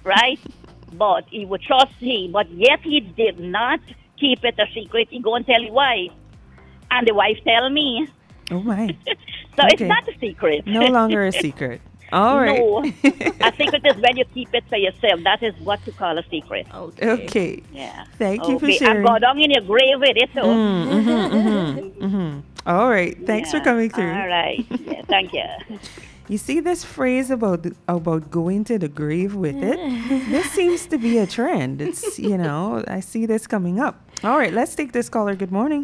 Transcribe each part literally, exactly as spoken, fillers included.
right? But he would trust him, but yet he did not keep it a secret. He go and tell his wife, and the wife tell me. Oh my. So it's Okay. not a secret. No longer a secret. All right. No, a secret is when you keep it for yourself. That is what you call a secret. Okay. Okay. Yeah. Thank okay. you for And sharing. go down in your grave with it, too. Mm, mhm, mhm, mhm. All right. Thanks Yeah. for coming through. All right. Yeah, thank you. You see this phrase about the- about going to the grave with it? This seems to be a trend. It's, you know, I see this coming up. All right, let's take this caller. Good morning.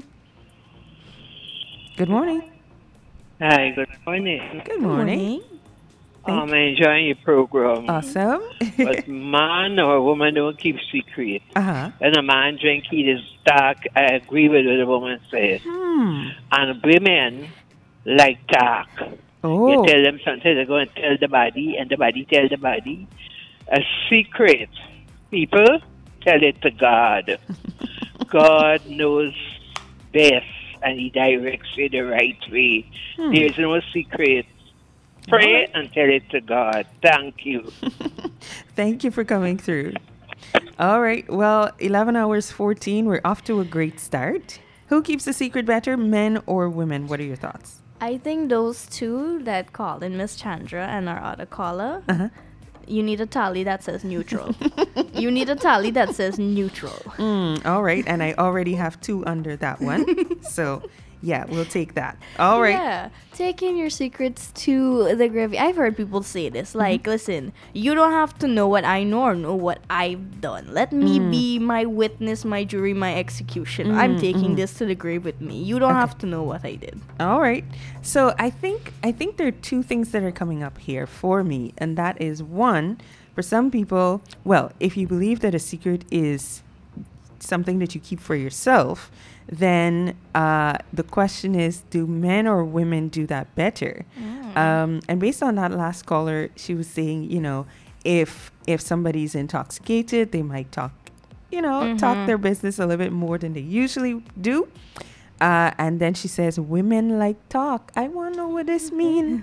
Good morning. Hi, good morning. Good morning. I'm enjoying your program. Awesome. But man or woman don't keep secret. Uh-huh. When a man drink, he is dark. I agree with what the woman said. Hmm. And women like talk. Oh. You tell them something, they go and tell the body, and the body tell the body. A secret. People, tell it to God. God knows best, and He directs you the right way. Hmm. There's no secret. Pray and tell it to God. Thank you. Thank you for coming through. All right. Well, eleven hours fourteen. We're off to a great start. Who keeps the secret better, men or women? What are your thoughts? I think those two that called in, Miss Chandra and our other caller, Uh-huh. you need a tally that says neutral. You need a tally that says neutral. Mm, all right. And I already have two under that one. So, yeah, we'll take that. All right. Yeah, taking your secrets to the grave. I've heard people say this. Like, Mm-hmm. listen, you don't have to know what I know or know what I've done. Let me Mm. be my witness, my jury, my execution. I'm Mm, taking mhm. this to the grave with me. You don't Okay. have to know what I did. All right. So I think I think there are two things that are coming up here for me, and that is one, for some people, well, if you believe that a secret is something that you keep for yourself, then uh, the question is, do men or women do that better? Um, and based on that last caller, she was saying, you know, if if somebody's intoxicated, they might talk, you know, talk Mhm. their business a little bit more than they usually do. Uh, and then she says, women like talk. I want to know what this means.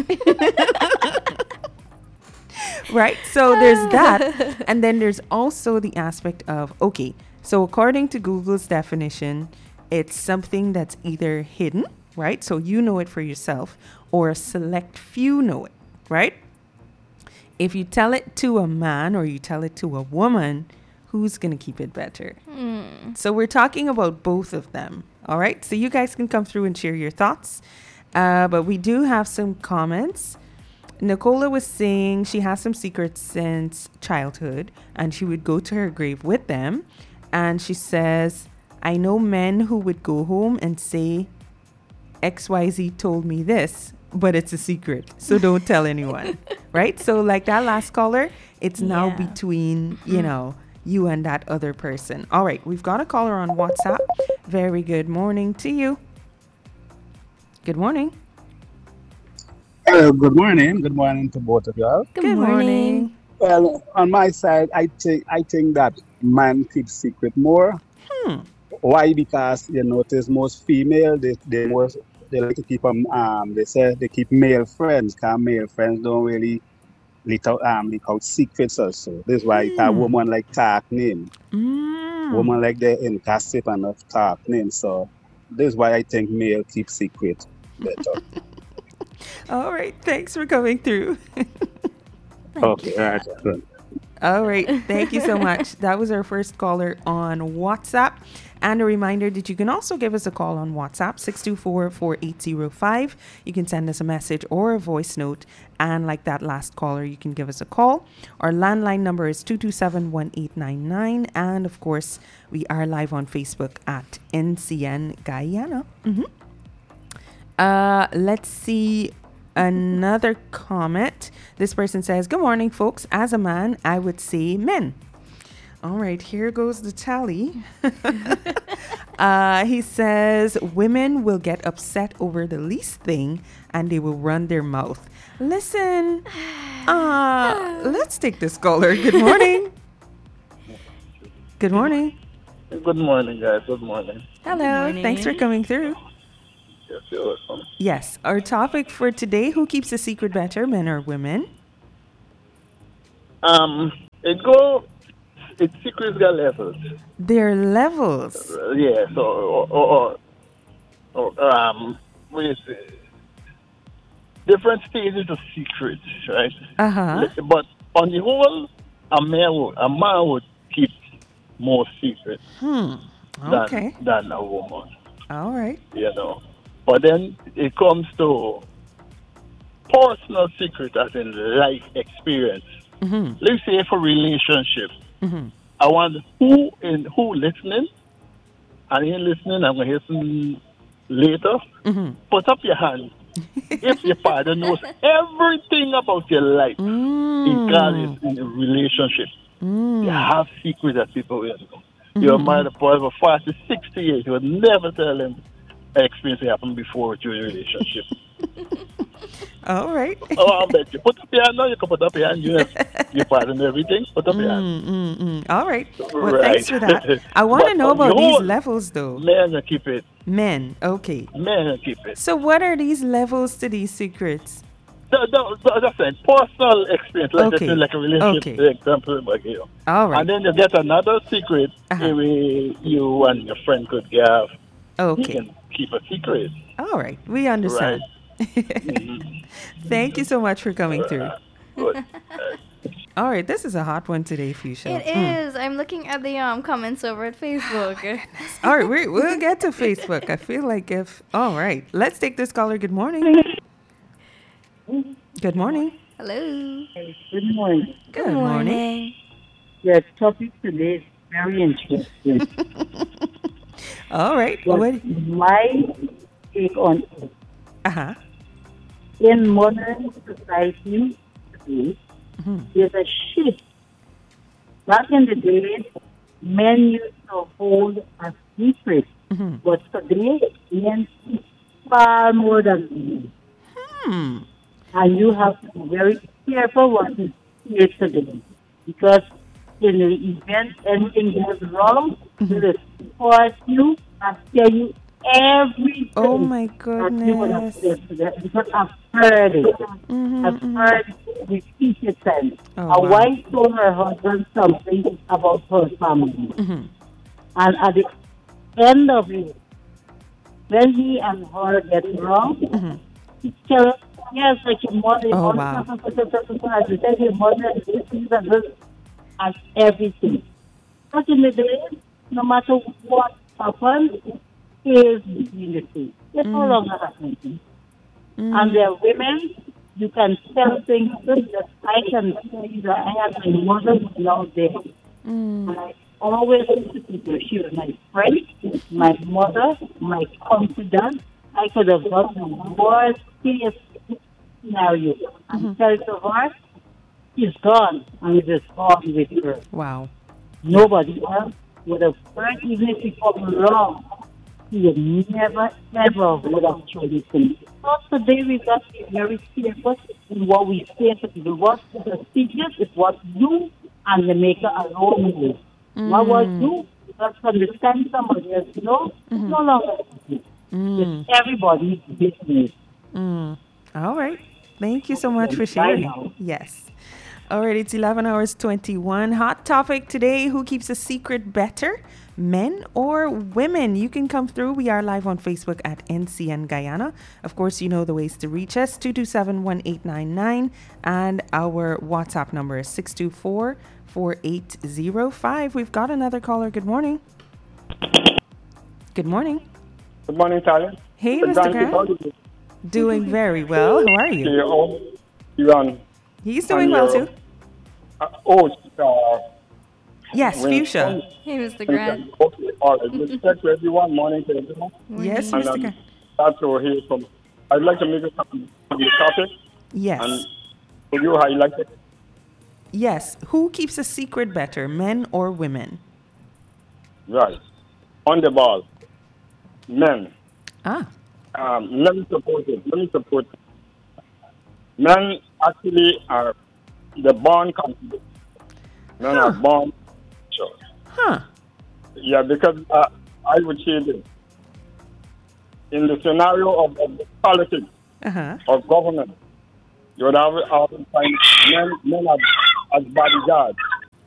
Right? So there's that. And then there's also the aspect of, okay, so according to Google's definition, it's something that's either hidden, right? So you know it for yourself, or a select few know it, right? If you tell it to a man or you tell it to a woman, who's going to keep it better? So we're talking about both of them. All right. So you guys can come through and share your thoughts. Uh, but we do have some comments. Nicola was saying she has some secrets since childhood and she would go to her grave with them. And she says, I know men who would go home and say, X Y Z told me this, but it's a secret. So don't tell anyone. Right? So like that last caller, it's now Yeah. between, you know, you and that other person. All right. We've got a caller on WhatsApp. Very good morning to you. Good morning. Hello, good morning. Good morning to both of y'all. Good, Good morning. morning. Well, on my side, I think I think that man keeps secret more. Hmm. Why? Because you notice most female they they most they like to keep um, um they say they keep male friends. Cause male friends don't really leak out um leak out secrets also. This is why a Hmm. woman like talk name. Mm. Woman like they in gossip and of talk name. So this is why I think male keep secret better. All right. Thanks for coming through. Okay, all right. Good. All right. Thank you so much. That was our first caller on WhatsApp. And a reminder that you can also give us a call on WhatsApp, six two four, four eight zero five. You can send us a message or a voice note. And like that last caller, you can give us a call. Our landline number is two two seven, one eight nine nine. And of course, we are live on Facebook at N C N Guyana. Mhm. Uh, let's see another comment. This person says, good morning, folks. As a man, I would say men. All right, here goes the tally. uh, he says, women will get upset over the least thing and they will run their mouth. Listen, uh, let's take this caller. Good morning. Good morning. Good morning, guys. Good morning. Hello. morning. Thanks for coming through. Yes, you're welcome. Yes, our topic for today, who keeps a secret better, men or women? Um, It go. It secrets got levels. Their levels. Uh, yeah. So, or, or, or, um, what do you say? Different stages of secrets, right? Uh huh. Li- But on the whole, a man would, a man would keep more secrets Hmm. than Okay. than a woman, All right. you know. But then it comes to personal secret as in life experience. Mm-hmm. Let's say for relationship, Mm-hmm. I want who in who listening, and you listening, I'm gonna listen later. Mm-hmm. Put up your hand if your father knows everything about your life, regardless Mm. in a relationship. You Mm. have secrets that people will know. You're married a boy for forty, sixty years. You would never tell them an experience that happened before during a relationship. All right. Oh, I bet you. Put up your hand now. You can put up your hand. You have your father and everything. Put up your hand. Mm, mm, mm. All right. Well, Right. thanks for that. I want to But know on the about these whole, levels, though. Men will keep it. Men. Okay. Men will keep it. So, what are these levels to these secrets? No, no, no, that's a personal experience, like Okay. this, like a relationship Okay. example, like you. All right. And then you get another secret, Uh-huh. maybe you and your friend could have. You Okay. can keep a secret. All right. We understand. Thank you so much for coming through. Good. All right. This is a hot one today, Fuchsia. It is. I'm looking at the um comments over at Facebook. All right. We, we'll get to Facebook. I feel like if. All right. Let's take this caller. Good morning. Good morning. Hello. Good morning. Good morning. The topic today is very interesting. All right. But What? my take on it, Uh huh. in modern society today, Mhm. there's a shift. Back in the days, men used to hold a secret, Mhm. but today, men speak far more than women. Hmm. And you have to be very careful what you say today. Because in the event anything goes wrong, they will support you and tell you everything. Oh my that you would have goodness. said to them. Because I've heard it. Mhm, I've mhm. heard it repeated times. Oh, A wow. wife told her husband something about her family. Mhm. And at the end of it, when he and her get wrong, Mhm. he tells yes, like your mother, your Oh, mother, wow. as you said, your mother, this, this, and this, and everything. But in the day, no matter what happens, it is between the two. It's no Mm. longer happening. Mm. And there are women, you can tell things that I can tell you that I have my mother who's now dead. Mm. And I always used to her. She was my friend, my mother, my confidant. I could have got the worst case scenario. And tell to her, she's gone, and it is gone with her. Wow. Nobody else would have heard, even if she come wrong. He would never, ever would have told it to me. But today we got to be very careful in what we say to people. What is the secret is what you and the maker alone know. What was you, just understand somebody else know, it's no longer secret. Mm. It's everybody's business. Mm. All right. Thank you so much for Bye sharing. now. Yes. All right, it's eleven hours twenty-one. Hot topic today, who keeps a secret better, men or women? You can come through. We are live on Facebook at N C N Guyana. Of course, you know the ways to reach us, two two seven, one eight nine nine. And our WhatsApp number is six two four, four eight zero five. We've got another caller. Good morning. Good morning. Good morning, Talia. Hey, Good Mister morning, Grant. how are you? Doing very well. How are To you? your own Iran. He's doing And well your- too. Uh, oh, uh, Yes, when- Fuchsia. Hey, Mister Grant. Okay, all right. Respect to everyone. Morning to everyone. Yes, And Mister um, Grant. that's to hear from. I'd like to make a comment on the topic. Yes. And for you, how you like it? Yes. Who keeps a secret better, men or women? Right. On the ball. Men. Ah. Um, let me support it. Let me support it. Men actually are the born confident. Men are Huh. born sure. Huh. Yeah, because uh, I would say this. In the scenario of, of politics, Uh-huh. of government, you would have often find men, men as, as bodyguards.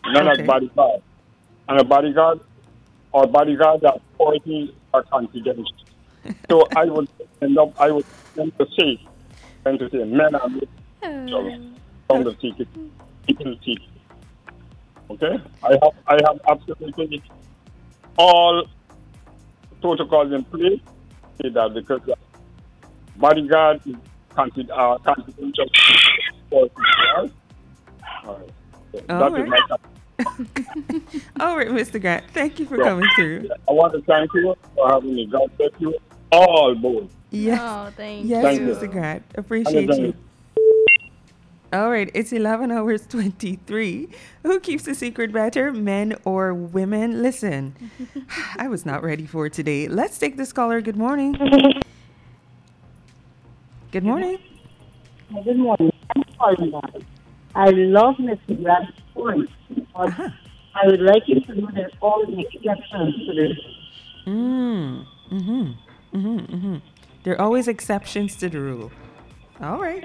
not Okay. as bodyguard. And a bodyguard or bodyguard that authority are confidential. So I would end up, I would tend to say, tend to say, men are confidential from the secret, keeping the secret. Okay? I have, I have absolutely all protocols in place to say that because the bodyguard is considered uh, confidential for right? All right. So All that right. is my All right, Mister Grant. Thank you for So, coming through. I want to thank you for having me. God bless you all both. Yes. Oh, thank Yes, Thank you. you. Mister Grant. Appreciate And you. then- All right, it's eleven hours twenty-three. Who keeps a secret better, men or women? Listen, I was not ready for today. Let's take this caller. Good morning. Good morning. Good morning. I'm calling back. I love Mister Brad's point, but Uh-huh. I would like you to know that all the exceptions to this. Mm. Mm-hmm. Mm-hmm. Mm-hmm. There are always exceptions to the rule. All right.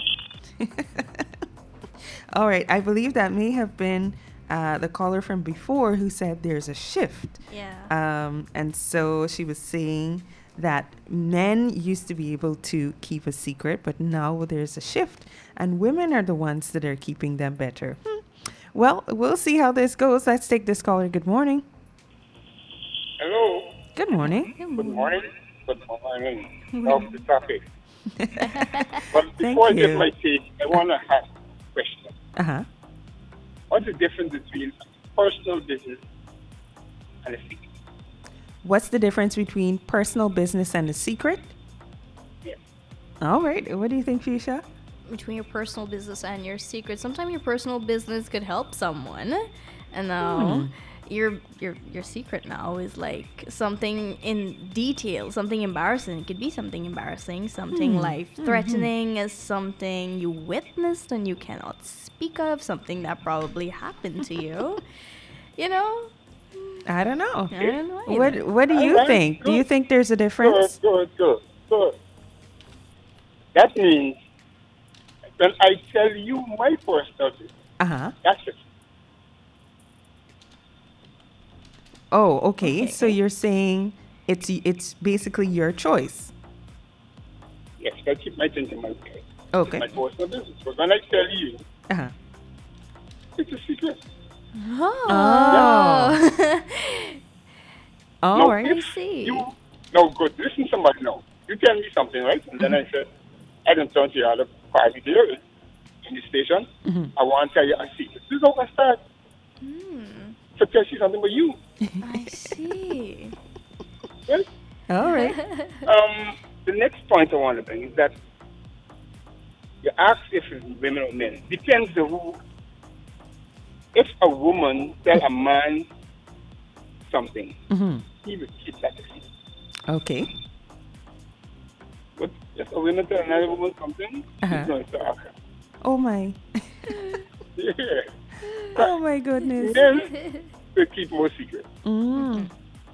All right. I believe that may have been uh, the caller from before who said there's a shift. Yeah. Um, and so she was saying that men used to be able to keep a secret, but now there's a shift, and women are the ones that are keeping them better. Hmm. Well, we'll see how this goes. Let's take this caller. Good morning. Hello. Good morning. Good morning. Good morning. Love the topic. But Thank before I you. give my take, I want to ask a question. Uh huh. What's the difference between personal business and a secret? What's the difference between personal business and a secret? Yeah. All right. What do you think, Fisha? Between your personal business and your secret, sometimes your personal business could help someone, and now your your your secret now is like something in detail, something embarrassing. It could be something embarrassing, something life threatening, as something you witnessed and you cannot speak of, something that probably happened to you. You know, I don't know. I don't know. What either. What do you Alright, think? Do you good. think there's a Good, difference? good, good, good. That means when I tell you my personal business, Uh huh. that's it. Oh, okay. Okay. So you're saying it's it's basically your choice. Yes, I keep my thing to myself. Okay. It's my personal business. But when I tell you, Uh huh. it's a secret. Oh, All No, right. I see. You, no, good. Listen, somebody now. You tell me something, right? And then I said, I don't turn to your other party there in the station. I want to tell you a secret. This is how I start. To tell you something about you. I see. Right? All right. Um, the next point I want to bring is that you ask if it's women or men. Depends on who. If a woman tell a man something, Mm-hmm. he will keep that a secret. Okay. But if a woman tell another woman something, Uh-huh. he's going to ask her. Oh my. Yeah. Oh my goodness. Men will keep more secrets. Mm.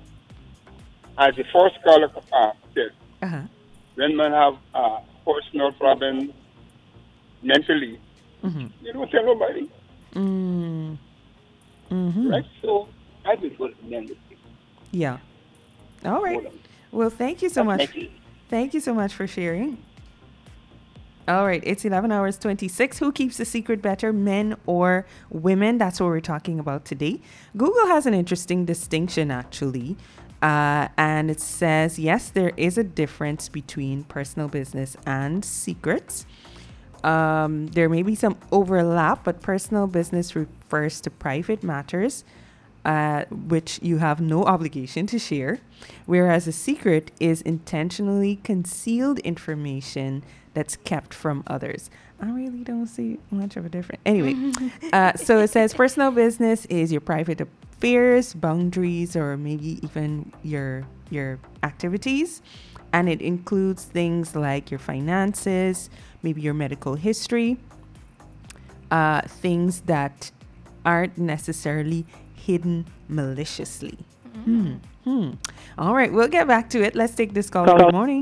As the first caller uh, said, Uh huh. when men have uh, personal problems mentally, Mm-hmm. you don't tell nobody, Mm. Mm-hmm. right? So I will go to men with you. Yeah. All right. Hold on. Well, thank you so much. Thank you. Thank you so much for sharing. All right, it's eleven hours twenty-six. Who keeps the secret better, men or women? That's what we're talking about today. Google has an interesting distinction, actually. Uh, and it says, yes, there is a difference between personal business and secrets. Um, there may be some overlap, but personal business refers to private matters, uh, which you have no obligation to share, whereas a secret is intentionally concealed information that's kept from others. I really don't see much of a difference. Anyway, uh, so it says personal business is your private affairs, boundaries, or maybe even your your activities, and it includes things like your finances, maybe your medical history, uh, things that aren't necessarily hidden maliciously. Hmm. Hmm. All right, we'll get back to it. Let's take this call. Good morning.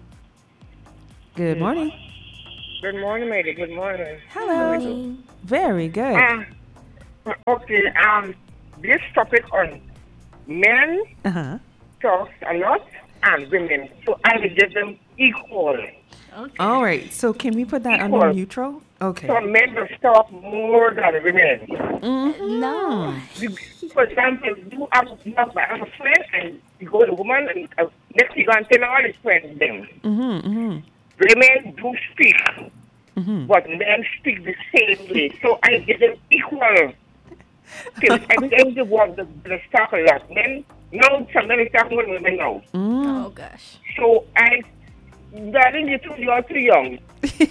Good morning. Good morning, lady. Good morning. Hello. Very good. Ah, okay. Okay, um, this topic on men Uh-huh. talks a lot and women, so I will give them equal. Okay. All right. So can we put that under Equal. neutral? Okay. Some men will talk more than women. Mhm. No. You- For example, you have, you have, I have a friend and you go to a woman and uh, next you go and tell all his friends them. Mhm. Mhm. Women do speak, Mhm. but men speak the same way. So I give them equal. Till I think the one that that talk a lot. Men, now some men is talking with women now. Mm. Oh gosh. So I, darling, you two, you are too young. You're,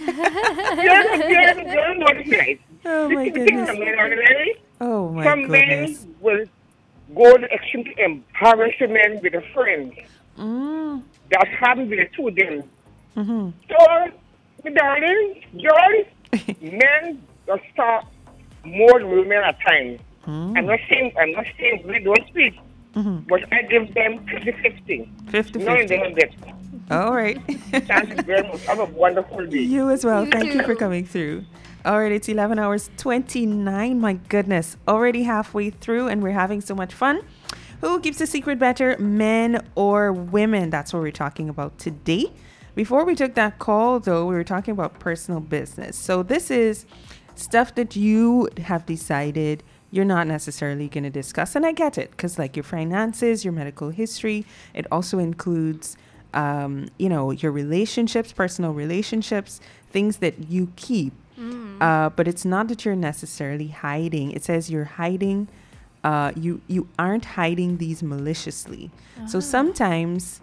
you're, you're not right. Oh my This is the thing goodness. some men are right. Oh my Some goodness. men will go to extreme to embarrass a man with a friend. Mm. That happened with the two of them. Mhm. So, my darling, girl, men just talk more than women at times. Mm. I'm not saying I'm not saying we don't speak, Mhm. but I give them fifty fifty. fifty Knowing they fifty. don't get. All right. Thank you very much. Have a wonderful day. You as well. You Thank you for too. coming through. All right, it's eleven hours twenty-nine. My goodness, already halfway through, and we're having so much fun. Who keeps a secret better, men or women? That's what we're talking about today. Before we took that call, though, we were talking about personal business. So this is stuff that you have decided you're not necessarily going to discuss. And I get it, because like your finances, your medical history, it also includes, um, you know, your relationships, personal relationships, things that you keep. Uh, but it's not that you're necessarily hiding. It says you're hiding. Uh, you you aren't hiding these maliciously. So sometimes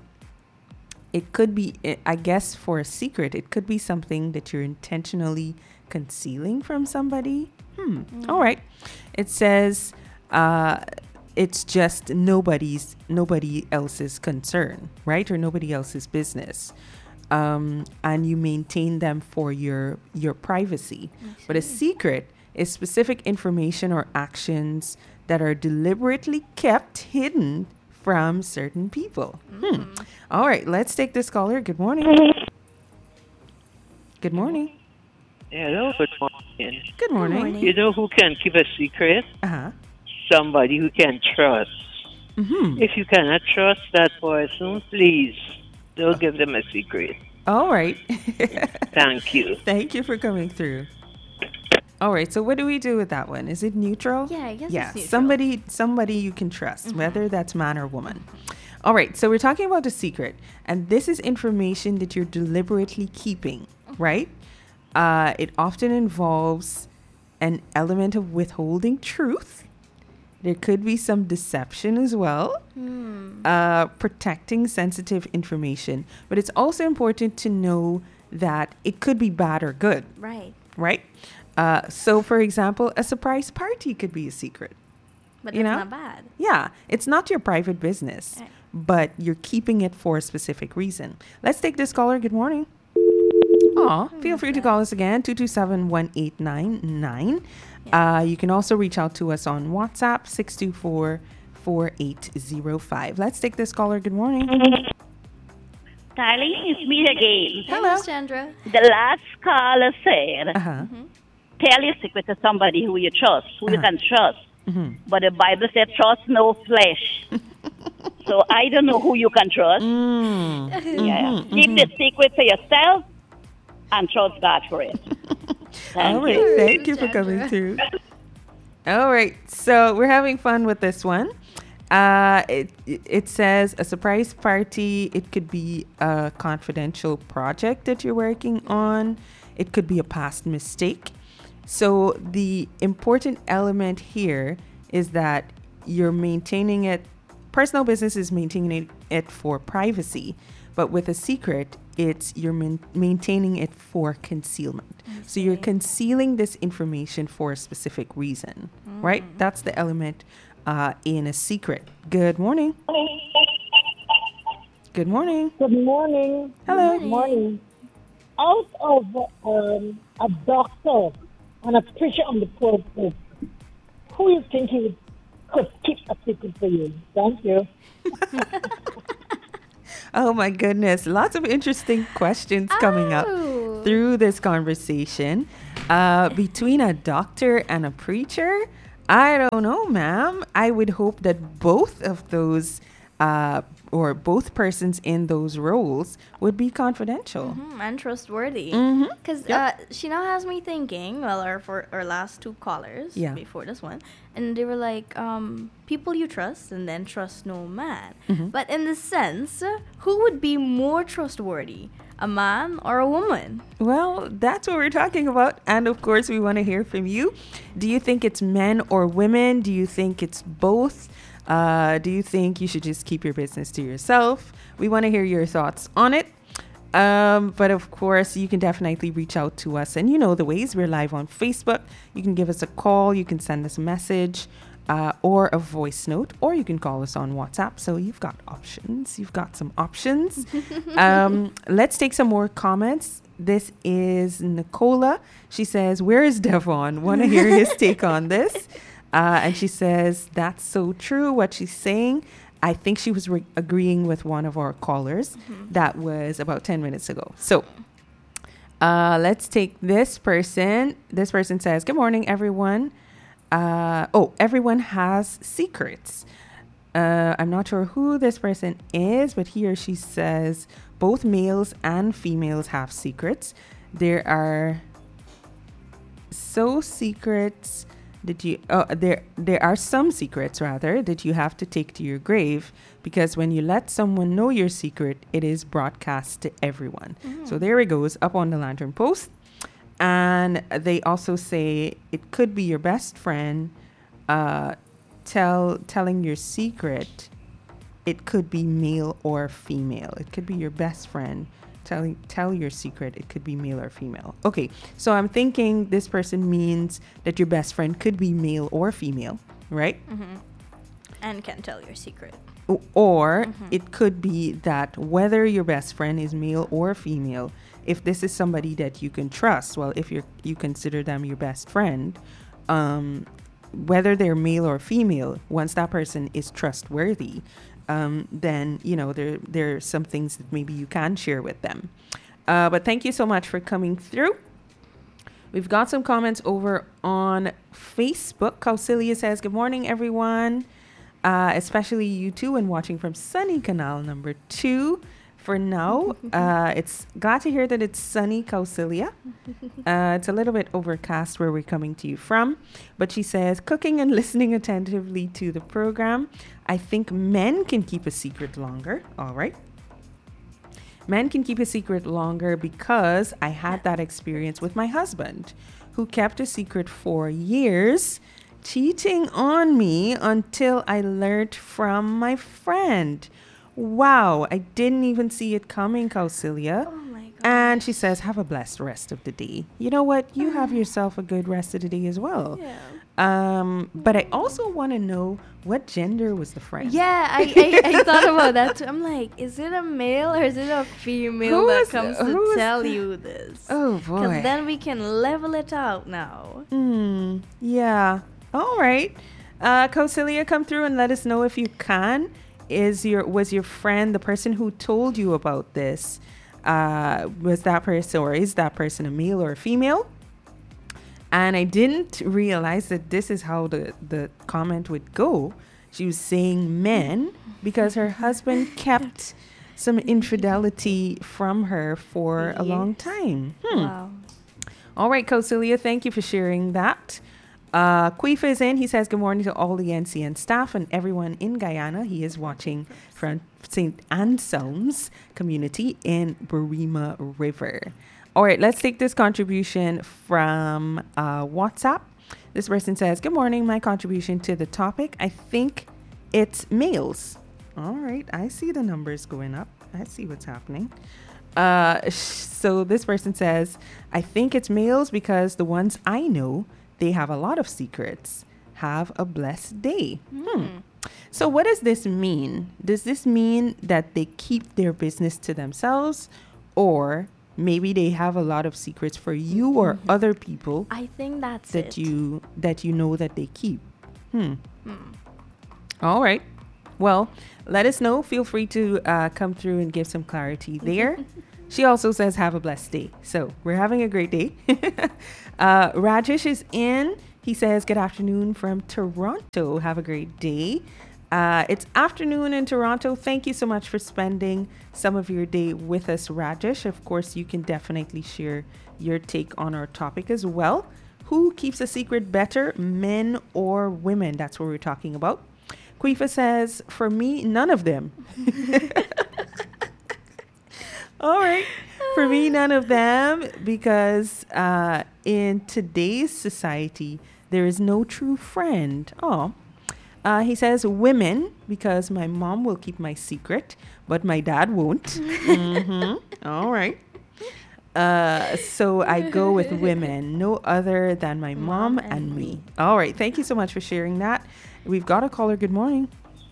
it could be, I I guess, for a secret, it could be something that you're intentionally concealing from somebody. Hmm. All right. It says uh, it's just nobody's nobody else's concern, right? Or nobody else's business. Um, and you maintain them for your your privacy. But a secret is specific information or actions that are deliberately kept hidden from certain people. Hmm. All right, let's take this caller. Good morning. Good morning. Hello, good morning. Good morning. morning. You know who can keep a secret? Uh-huh. Somebody who can trust. Mm-hmm. If you cannot trust that person, please don't give them a secret. All right. Thank you. Thank you for coming through. All right, so what do we do with that one? Is it neutral? Yeah, I guess Yeah, it's neutral. somebody somebody you can trust, whether that's man or woman. All right, so we're talking about a secret, and this is information that you're deliberately keeping, right? Uh, it often involves an element of withholding truth. There could be some deception as well, uh, protecting sensitive information. But it's also important to know that it could be bad or good, Right. right? Uh, so, for example, a surprise party could be a secret. But You that's know? not bad. Yeah, it's not your private business, Right. but you're keeping it for a specific reason. Let's take this caller. Good morning. Aw, feel free to call us again, two two seven, one eight nine nine. Uh, you can also reach out to us on WhatsApp, six two four, four eight zero five. Let's take this caller. Good morning. Darling, it's me again. Hello. Miss Chandra. The last caller said, Uh-huh. tell your secret to somebody who you trust, who you Uh-huh. can trust. Mhm. But the Bible said, trust no flesh. So I don't know who you can trust. Mm. Yeah. Keep the secret to yourself and trust God for it. Thank All right. you. Thank you for coming Chandra. through. All right. So we're having fun with this one. Uh, it, it it says a surprise party. It could be a confidential project that you're working on. It could be a past mistake. So the important element here is that you're maintaining it. Personal business is maintaining it for privacy, but with a secret, it's you're man- maintaining it for concealment. So you're concealing this information for a specific reason, right? That's the element uh, in a secret. Good morning. Good morning. Good morning. Hello. Good morning. Out of um, a doctor and a preacher on the pulpit, who you think you could keep a secret for you? Thank you. Oh my goodness. Lots of interesting questions coming up Oh. through this conversation. Uh, between a doctor and a preacher, I don't know, ma'am. I would hope that both of those uh, or both persons in those roles would be confidential. Mm-hmm, and trustworthy. Mhm. Because Yep. uh, she now has me thinking, well, our, for our last two callers Yeah. before this one, and they were like, um, people you trust and then trust no man. Mhm. But in this sense, uh, who would be more trustworthy, a man or a woman? Well, that's what we're talking about. And of course, we want to hear from you. Do you think it's men or women? Do you think it's both? Uh, do you think you should just keep your business to yourself? We want to hear your thoughts on it. Um, but of course, you can definitely reach out to us. And you know the ways. We're live on Facebook. You can give us a call. You can send us a message uh, or a voice note. Or you can call us on WhatsApp. So you've got options. You've got some options. um, let's take some more comments. This is Nicola. She says, where is Devon? Want to hear his take on this. Uh, and she says, that's so true what she's saying. I think she was re- agreeing with one of our callers. Mm-hmm. That was about ten minutes ago. So uh, let's take this person. This person says, good morning, everyone. Uh, oh, everyone has secrets. Uh, I'm not sure who this person is, but he or she says both males and females have secrets. There are so secrets that you uh, there there are some secrets rather that you have to take to your grave, because when you let someone know your secret, it is broadcast to everyone. Mm. So there it goes up on the lantern post. And they also say it could be your best friend uh, tell telling your secret. It could be male or female. It could be your best friend telling tell your secret. It could be male or female. Okay, so I'm thinking this person means that your best friend could be male or female, right? Mm-hmm. And can tell your secret. O- Or Mhm. it could be that whether your best friend is male or female, if this is somebody that you can trust, well, if you you consider them your best friend, um, whether they're male or female, once that person is trustworthy, um, then, you know, there, there are some things that maybe you can share with them. Uh, but thank you so much for coming through. We've got some comments over on Facebook. Kausilia says, good morning, everyone. Uh, especially you two and watching from sunny canal number two. For now, uh, it's glad to hear that it's sunny, Kausilia. Uh, it's a little bit overcast where we're coming to you from. But she says, cooking and listening attentively to the program. I think men can keep a secret longer. All right. Men can keep a secret longer because I had that experience with my husband, who kept a secret for years, cheating on me until I learned from my friend. Wow, I didn't even see it coming, Kausilia. Oh my god. And she says, have a blessed rest of the day. You know what? You have yourself a good rest of the day as well. Yeah. Um, but I also want to know, what gender was the friend? Yeah, I, I, I thought about that too. I'm like, is it a male or is it a female Who that is- comes who to is tell that? you this? Oh, boy. Because then we can level it out now. Hmm. Yeah. All right. Uh, Kausilia, come through and let us know if you can. Is your was your friend the person who told you about this? Uh, was that person or is that person a male or a female? And I didn't realize that this is how the the comment would go. She was saying men because her husband kept some infidelity from her for a long time. Hmm. Wow. All right, Kausilia, thank you for sharing that. Uh, Quifa is in. He says, good morning to all the N C N staff and everyone in Guyana. He is watching from Saint Anselm's community in Barima River. All right, let's take this contribution from uh, WhatsApp. This person says, good morning. My contribution to the topic, I think it's males. All right, I see the numbers going up. I see what's happening. Uh, sh- so this person says, I think it's males because the ones I know, they have a lot of secrets. Have a blessed day. Hmm. So what does this mean? Does this mean that they keep their business to themselves, or maybe they have a lot of secrets for you or Mhm. other people I think that's that it. you that you know that they keep? Hmm. Hmm. All right. Well, let us know. Feel free to uh, come through and give some clarity there. She also says, have a blessed day. So we're having a great day. uh, Rajesh is in. He He says, good afternoon from Toronto. Have a great day. Uh, it's afternoon in Toronto. Thank you so much for spending some of your day with us, Rajesh. Of course, you can definitely share your take on our topic as well. Who keeps a secret better, men or women? That's what we're talking about. Quifa says, for me, none of them. All right. For me, none of them, because uh, in today's society, there is no true friend. Oh, uh, he says women, because my mom will keep my secret, but my dad won't. Mm-hmm. All right. Uh, so I go with women, no other than my mom, mom and, and me. me. All right. Thank you so much for sharing that. We've got a caller. Good morning.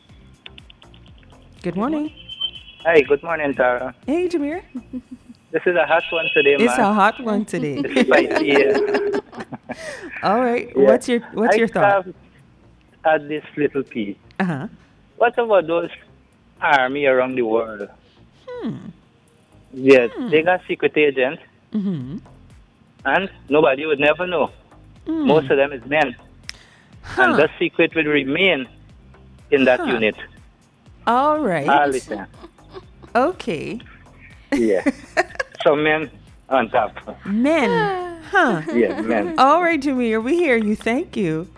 Good morning. Hi, good morning, Tara. Hey, Jameer. This is a hot one today, man. It's a hot one today. It's spicy, yeah. All right. Yeah. What's your What's I your thought? have had this little piece. Uh-huh. What about those army around the world? Hmm. Yes, Hmm. they got secret agents, Mm-hmm. and nobody would never know. Mm. Most of them is men. Huh. And the secret will remain in that Huh. unit All right. all the time. Okay. Yeah. Some men on top. Men. Huh. Yeah, men. All right, Jameer. We hear you. Thank you.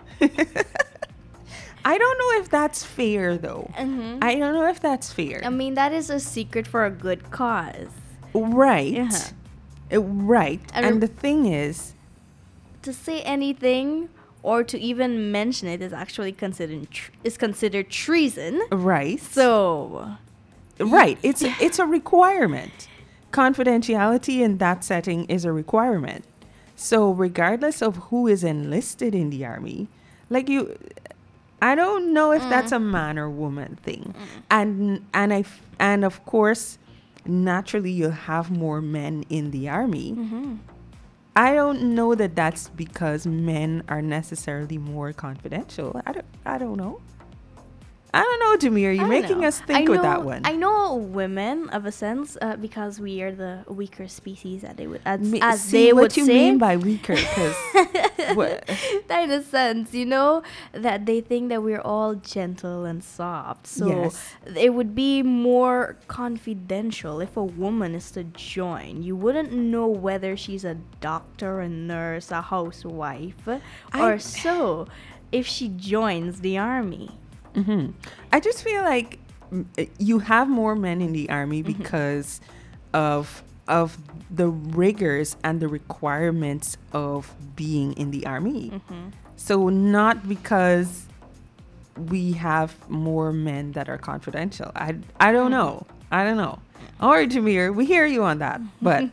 I don't know if that's fair, though. Mm-hmm. I don't know if that's fair. I mean, that is a secret for a good cause. Right. Yeah. Uh, right. And And re- the thing is, To say anything or to even mention it is actually considered tr- is considered treason. right. So, Right. It's it's a requirement. Confidentiality in that setting is a requirement. So regardless of who is enlisted in the army, like you, I don't know if that's a man or woman thing. And and I f- and of course, naturally you'll have more men in the army. I don't know that that's because men are necessarily more confidential. I don't I don't know. I don't know, Jameer. You're I don't making know. us think I with know- that one. I know women, of a sense, uh, because we are the weaker species, that they would, as, Me- as see they what would you say. mean by weaker, because in a sense, you know, that they think that we're all gentle and soft. So Yes. it would be more confidential if a woman is to join. You wouldn't know whether she's a doctor, a nurse, a housewife, I- or so if she joins the army. hmm I just feel like mm, uh, you have more men in the army because of of the rigors and the requirements of being in the army. So not because we have more men that are confidential. I I don't know. I don't know. All right, Jameer, we hear you on that. But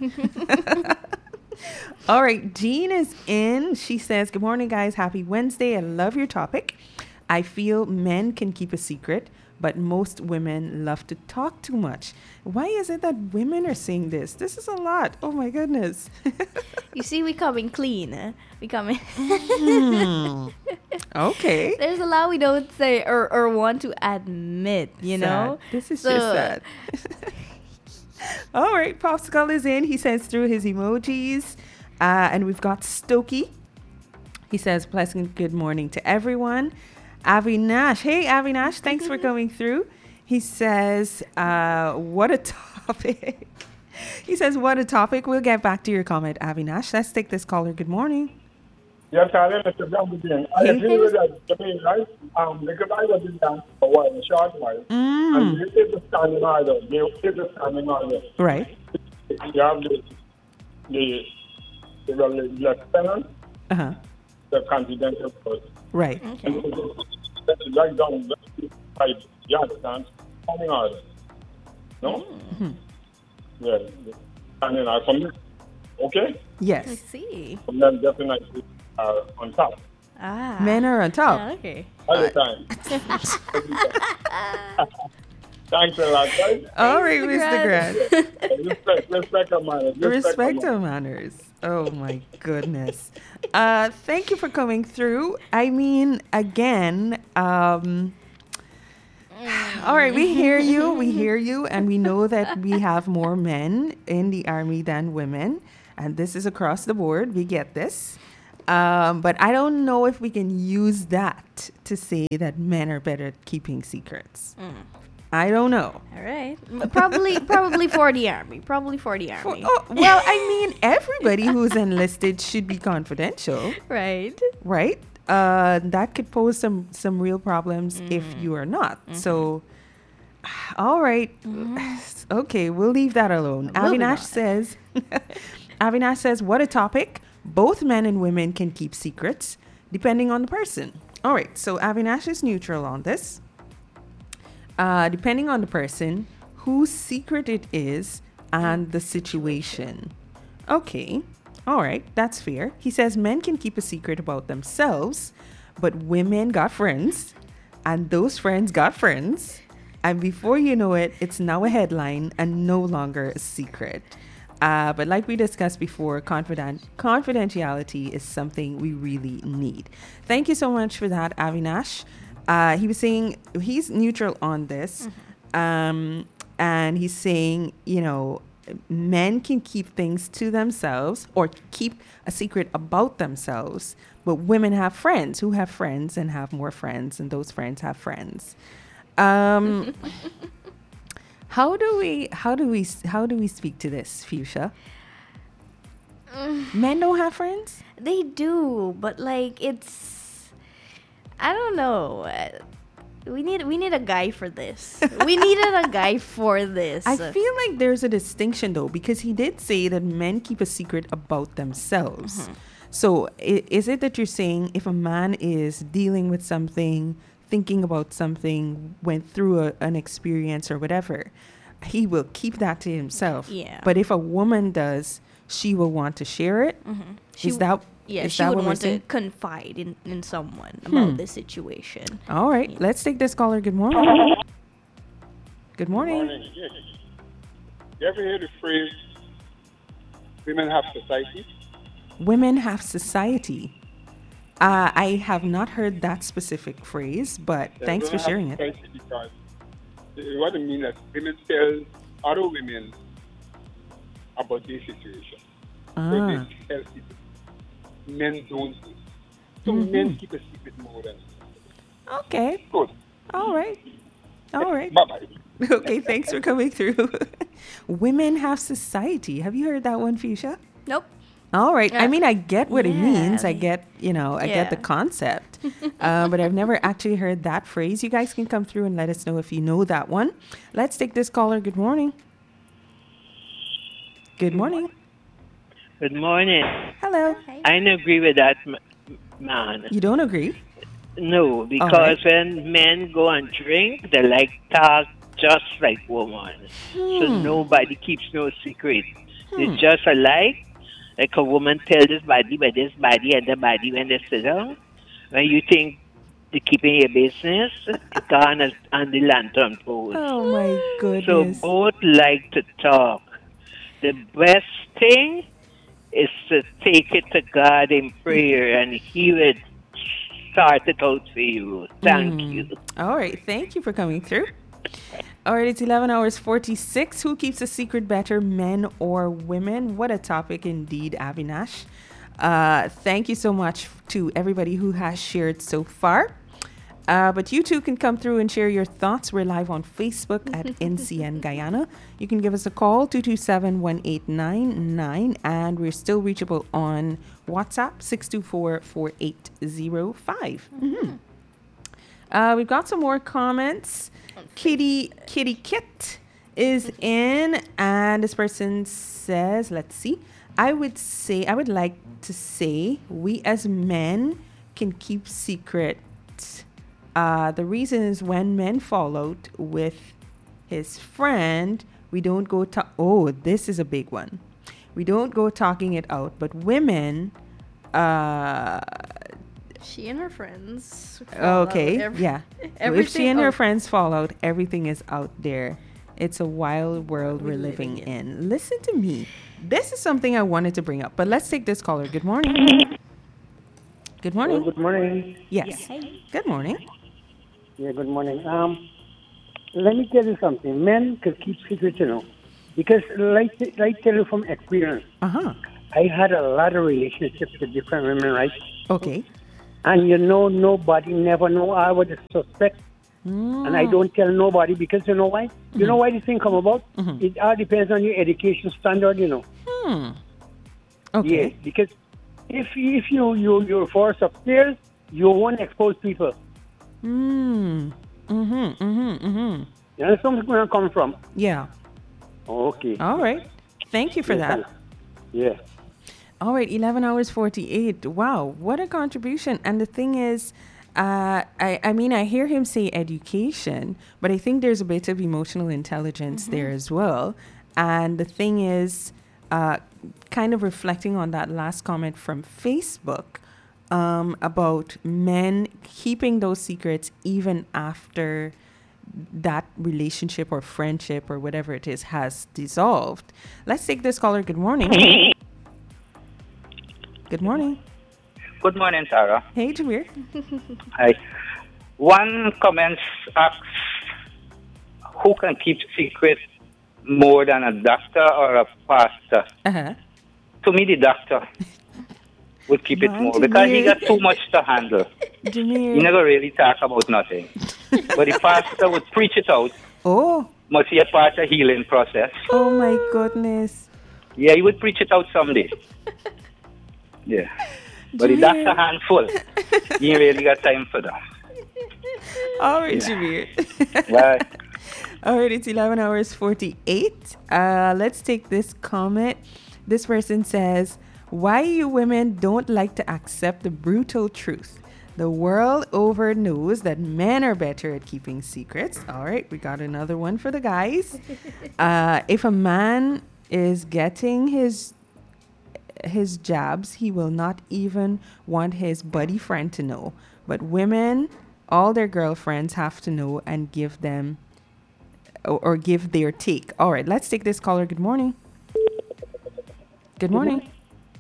all right, Jean is in. She says, "Good morning, guys. Happy Wednesday. I love your topic. I feel men can keep a secret, but most women love to talk too much. Why is it that women are saying this? This is a lot. Oh my goodness." You see, we coming clean. Eh? We coming. Hmm. Okay. There's a lot we don't say or, or want to admit, you know? Sad. This is So- just sad. All right, Popsicle is in. He sends through his emojis. Uh, and we've got Stokey. He says, pleasant good morning to everyone. Avinash. Hey, Avinash. Thanks for coming through. He says, uh, what a topic. He says, what a topic. We'll get back to your comment, Avinash. Let's take this caller. Good morning. Yes, I am Mister Brown again. I Hey. agree with that. I mean, right? Um, because I was in dance for a while, a short while. Mm. And you take the standing order. You take the standing order. Right. You have the, the, the, the lieutenant, Uh-huh. the confidential person. Right. And it's right down the right yard stand, standing order. No? Mhm. Yeah. Standing order from you. Okay? I Yes. see. And then definitely uh, on top. Ah. Men are on top. Yeah, okay. All the time. Thanks a lot, guys. All right, Mister Mister Grant. Respect, respect our manners. Respect our manners. Oh my goodness. Uh, thank you for coming through. I mean, again, um, all right, we hear you, we hear you, and we know that we have more men in the army than women, and this is across the board. We get this. Um, but I don't know if we can use that to say that men are better at keeping secrets. Mm. I don't know. All right. Probably probably for the army. Probably for the For- army. oh, well, I mean, everybody who's enlisted should be confidential, Right. right? Uh, that could pose some some real problems if you are not. So, all right. Okay, we'll leave that alone. Moving Avinash on. says, Avinash says, what a topic. Both men and women can keep secrets depending on the person. All right, so Avinash is neutral on this. Uh, depending on the person, whose secret it is, and the situation. Okay, all right, that's fair. He says men can keep a secret about themselves, but women got friends, and those friends got friends. And before you know it, it's now a headline and no longer a secret. Uh, but like we discussed before, confident confidentiality is something we really need. Thank you so much for that, Avinash. Uh, he was saying he's neutral on this. Um, and he's saying, you know, men can keep things to themselves or keep a secret about themselves, but women have friends who have friends and have more friends, and those friends have friends. Um, how do we, how do we, how do we speak to this, Fuchsia? Men don't have friends? They do, but like it's I don't know. Uh, We need we need a guy for this. We needed a guy for this. I feel like there's a distinction though, because he did say that men keep a secret about themselves. Mm-hmm. So i- is it that you're saying if a man is dealing with something, thinking about something, went through a, an experience or whatever, he will keep that to himself. Yeah. But if a woman does, she will want to share it. Mm-hmm. She Is that yeah, is she that would what we're want to saying? confide in, in someone about Hmm. this situation. All right, let's take this caller. Good morning. Good morning. Morning. Yes. You ever hear the phrase, women have society? Women have society. Uh, I have not heard that specific phrase, but Yeah, thanks for women have sharing it. society because it- what I mean is women tell other women about their situation. So Ah. they tell people. Men don't do. So Mhm. men keep a secret more than Okay. good. All right. All right. Bye bye. Okay, thanks for coming through. Women have society. Have you heard that one, Fuchsia? Nope. All right. I Yeah. mean, I get what it Yeah. means. I get, you know, I get the Yeah. concept. uh, but I've never actually heard that phrase. You guys can come through and let us know if you know that one. Let's take this caller. Good morning. Good morning. Good morning. Hello. I don't agree with that m- man. You don't agree? No, because when men go and drink, they like talk just like women. So Hmm. nobody keeps no secret. Hmm. It's just alike. Like a woman tell this body by this body and the body when they sit down. When you think to keeping your business, it's gone as on the lantern post. Oh my So goodness. both like to talk. The best thing is to take it to God in prayer, and He would start it out for you. Thank Mm. you. All right. Thank you for coming through. All right. It's eleven hours forty-six. Who keeps a secret better, men or women? What a topic indeed, Avinash. Uh, thank you so much to everybody who has shared so far. Uh, but you too can come through and share your thoughts. We're live on Facebook at N C N Guyana. You can give us a call, two two seven, one eight nine nine. And we're still reachable on WhatsApp, six two four, four eight zero five. Mm-hmm. Uh, we've got some more comments. Kitty Kitty Kit is in, and this person says, let's see. I would say, I would like to say, we as men can keep secrets. Uh, the reason is when men fall out with his friend, we don't go to. Oh, this is a big one. We don't go talking it out, but women. Uh, She and her friends. fall out. okay, Every- yeah. If she everything and her out. friends fall out, everything is out there. It's a wild world we're, living, in. Listen to me. This is something I wanted to bring up, but let's take this caller. Good morning. Good morning. Good morning. Yes. Good morning. Yeah, good morning. Um, let me tell you something. Men can keep secrets, you know, because like, like tell you from experience. Uh huh. I had a lot of relationships with different women, right? Okay. And you know, nobody never know. I would suspect, Mm. and I don't tell nobody because you know why? Mm-hmm. You know why this thing come about? Mhm. It all depends on your education standard, you know. Hmm. Okay. Yeah, because if if you you you're forced upstairs, you won't expose people. Mm. Mhm. Mhm. Mhm. You understand where I'm coming from? Yeah. Okay. All right. Thank you for Yes, that. thanks. Yeah. All right, eleven hours forty-eight. Wow, what a contribution. And the thing is, uh, I, I mean, I hear him say education, but I think there's a bit of emotional intelligence there as well. And the thing is, uh, kind of reflecting on that last comment from Facebook um, about men keeping those secrets even after that relationship or friendship or whatever it is has dissolved. Let's take this caller. Good morning. Good morning. Good morning, Sarah. Hey, Jameer. Hi. One comment asks, who can keep secret more than a doctor or a pastor? Uh-huh. To me, the doctor would keep it Man, more because he Jameer. got too much to handle. He Jameer. never really talk about nothing. But the pastor would preach it out. Oh. Must be a part of healing process. Oh, my goodness. Yeah, he would preach it out someday. Yeah. But the Jameer. doctor handful. He ain't really got time for that. All right, Yeah. Jameer. Bye. All right, it's eleven hours forty-eight. Uh, let's take this comment. This person says, why you women don't like to accept the brutal truth. The world over knows that men are better at keeping secrets. All right, we got another one for the guys. Uh, if a man is getting his his jabs, he will not even want his buddy friend to know. But women, all their girlfriends have to know and give them or, or give their take. All right, let's take this caller. Good morning. Good morning.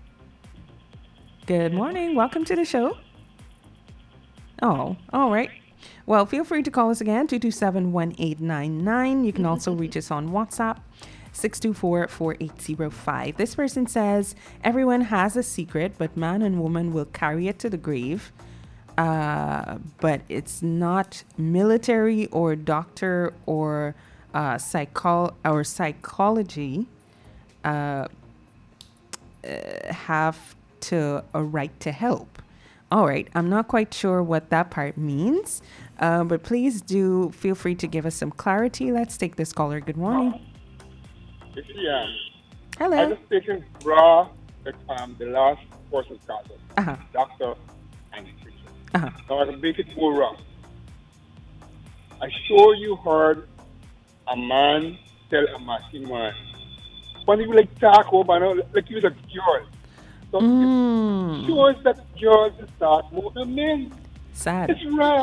Good morning. Welcome to the show. Oh, all right. Well, feel free to call us again, two two seven, one eight nine nine. You can also reach us on WhatsApp, six two four, four eight zero five. This person says, everyone has a secret, but man and woman will carry it to the grave. Uh, but it's not military or doctor or uh, psycho- or psychology uh, uh, have to a right to help. All right, I'm not quite sure what that part means, uh, but please do feel free to give us some clarity. Let's take this caller. Good morning. You see, um, Hello. I just taken raw the, um, the last person's card, Uh-huh. doctor and the preacher. Uh-huh. Now I can make it more raw. I sure you heard a man tell a machine man, when you like talk over, you know, like he was a girl. So Mm. it shows that girls start more than men. Sad. It's raw.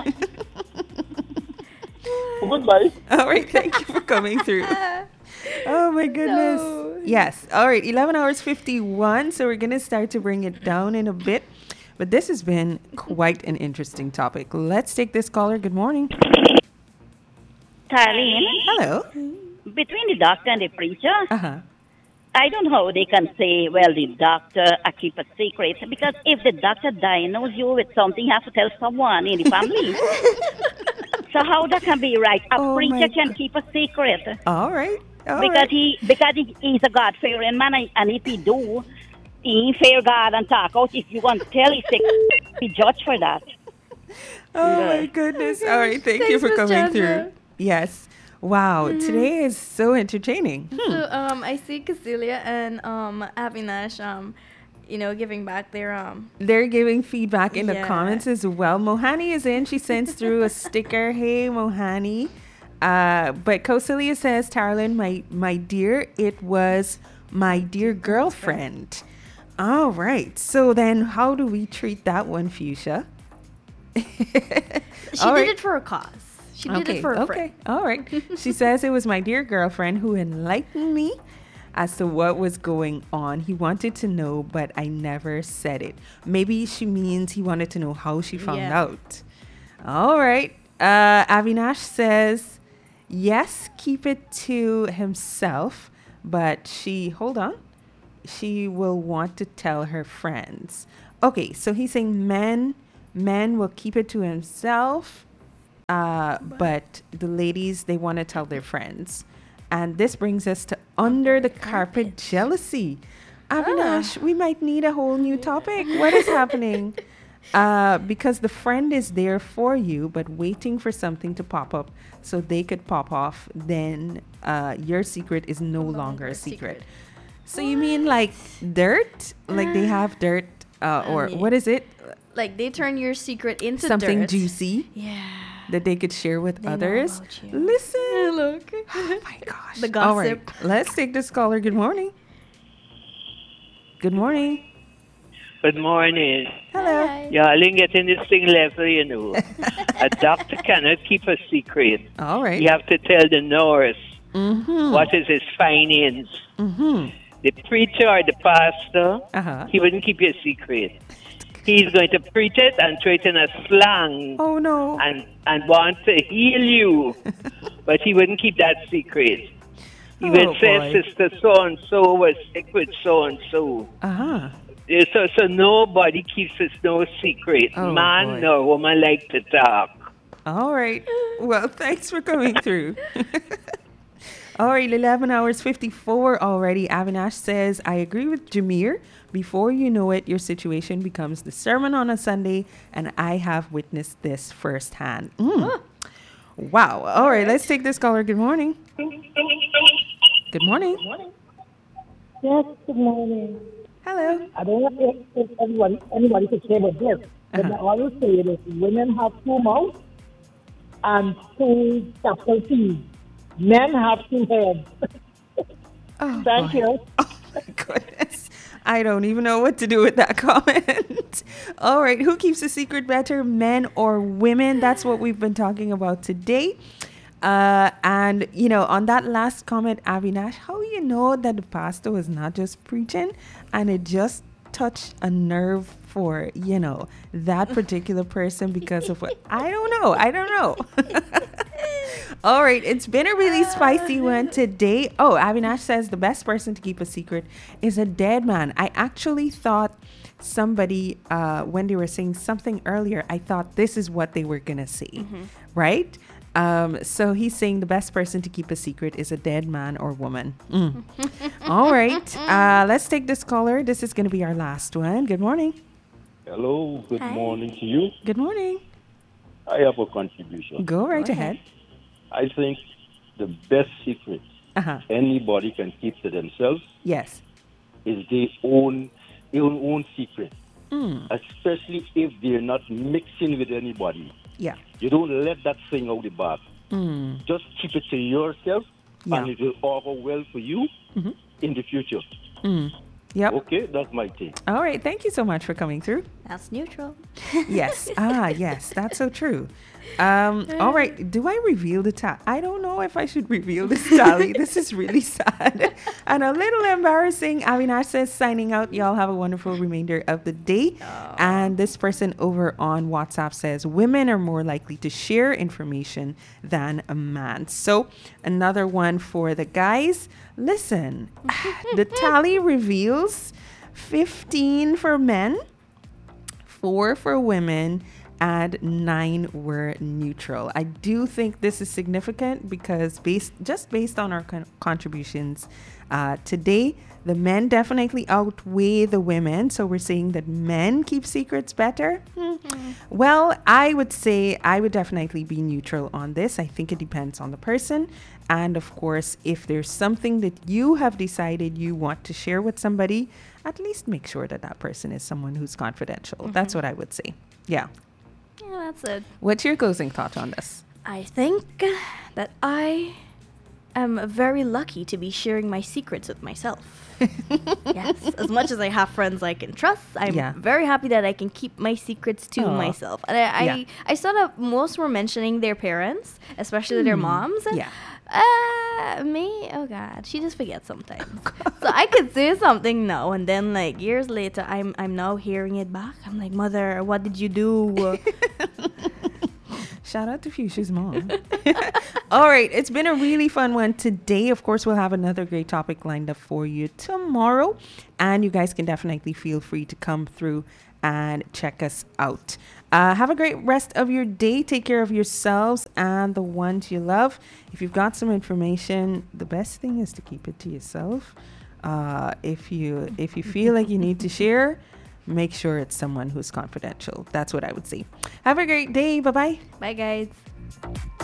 Goodbye. All right, thank you for coming through. Oh my goodness. Yes. All right, eleven hours fifty-one. So we're going to start to bring it down in a bit. But this has been quite an interesting topic. Let's take this caller. Good morning. Tarlene, Hello. between the doctor and the preacher, Uh-huh. I don't know how they can say, well, the doctor I keep a secret, because if the doctor diagnoses you with something, you have to tell someone in the family. So how that can be right? A Oh, my preacher can God. keep a secret All right. All because right. he because he, he's a God-fearing man, and- and if he do, he fear God and talk out. If you want to tell, he's be judged for that. Oh my goodness. All right. Thank you Thanks, for Miss coming Chandra. through. Yes. Wow. Today is so entertaining. Hmm. So um, I see Cecilia and um, Avinash, um, you know, giving back their um. They're giving feedback in the Yeah. comments as well. Mohani is in. She sends through a sticker. Hey, Mohani. Uh, but Kausalia says, Tarlin, my, my dear, it was my dear girlfriend. All right. So then how do we treat that one, Fuchsia? She All did right. it for a cause. She did Okay, it for a okay. friend. All right. She says it was my dear girlfriend who enlightened me as to what was going on. He wanted to know, but I never said it. Maybe she means he wanted to know how she found Yeah. out. All right. Uh, Avinash says, yes, keep it to himself, but she, hold on. she will want to tell her friends. Okay, so he's saying men men will keep it to himself, uh, but the ladies, they want to tell their friends. And this brings us to under the carpet jealousy. Avinash, we might need a whole new topic. What is happening? Uh, because the friend is there for you, but waiting for something to pop up so they could pop off, then uh, your secret is no longer a secret. So you mean like dirt? Like they have dirt, uh, or what is it? Like they turn your secret into Something dirt. juicy? Yeah. That they could share with They know others. about you. Listen. Look. Oh my gosh. The gossip. All right. Let's take this caller. Good morning. Good morning. Good morning. Hello. Y'all ain't getting this thing level, you know. A doctor cannot keep a secret. All right. You have to tell the nurse Mm-hmm. what is his findings. Mm-hmm. The preacher or the pastor, Uh-huh. he wouldn't keep your secret. He's going to preach it and throw it in a slang Oh no. and, and want to heal you. But he wouldn't keep that secret. He Oh, would say, boy. Sister so-and-so was sick with so-and-so. Uh-huh. Yeah, So, so nobody keeps his no secret. Oh, Man boy. nor woman like to talk. All right. Well, thanks for coming through. All right, eleven hours fifty-four already. Avinash says, I agree with Jameer. Before you know it, your situation becomes the sermon on a Sunday, and I have witnessed this firsthand. Mm. Wow. All right, let's take this caller. Good morning. Good morning. Yes, good morning. Hello. I don't know if, if anybody, anybody could say about this, but Uh-huh. I always say this, women have two mouths and two capital T's. Men have two heads. Oh, Thank boy. you. Oh, my goodness. I don't even know what to do with that comment. All right. Who keeps a secret better, men or women? That's what we've been talking about today. Uh, and, you know, on that last comment, Avinash, how you know that the pastor was not just preaching and it just touched a nerve for, you know, that particular person because of what? I don't know. I don't know. All right. It's been a really spicy one today. Oh, Avinash says the best person to keep a secret is a dead man. I actually thought somebody, uh, when they were saying something earlier, I thought this is what they were going to say. Mm-hmm. Right? Um, so he's saying the best person to keep a secret is a dead man or woman. Mm. All right. Uh, let's take this caller. This is going to be our last one. Good morning. Hello, good Hi. morning to you. Good morning. I have a contribution. Go right Go ahead. I think the best secret Uh-huh. anybody can keep to themselves Yes. is their own, their own secret, Mm. especially if they're not mixing with anybody. Yeah. You don't let that thing out the bag. Mm. Just keep it to yourself, Yeah. and it will all go well for you Mhm. in the future. Mm. Yep. Okay, that's my thing. All right. Thank you so much for coming through. That's neutral. Yes. Ah, yes. That's so true. Um, all right. Do I reveal the tally? I don't know if I should reveal this tally. This is really sad and a little embarrassing. Avinash says, signing out. Y'all have a wonderful remainder of the day. And this person over on WhatsApp says, women are more likely to share information than a man. So another one for the guys. Listen, the tally reveals fifteen for men, four for women, and nine were neutral. I do think this is significant because based just based on our con- contributions uh, today, the men definitely outweigh the women. So we're saying that men keep secrets better. Hmm. Well, I would say I would definitely be neutral on this. I think it depends on the person. And of course, if there's something that you have decided you want to share with somebody, at least make sure that that person is someone who's confidential. Mm-hmm. That's what I would say. Yeah. Yeah, that's it. What's your closing thought on this? I think that I am very lucky to be sharing my secrets with myself. Yes, as much as I have friends I can trust, I'm Yeah. very happy that I can keep my secrets to Aw. myself. And I, I, Yeah. I saw that most were mentioning their parents, especially their Hmm. moms. Yeah. Uh, me, oh God, she just forgets sometimes. So I could say something now, and then like years later, I'm I'm now hearing it back. I'm like, mother, what did you do? shout out to Fuchsia's mom. All right. It's been a really fun one today. Of course, we'll have another great topic lined up for you tomorrow. And you guys can definitely feel free to come through and check us out. Uh, have a great rest of your day. Take care of yourselves and the ones you love. If you've got some information, the best thing is to keep it to yourself. Uh, if you if you feel like you need to share, make sure it's someone who's confidential. That's what I would say. Have a great day. Bye-bye. Bye, guys.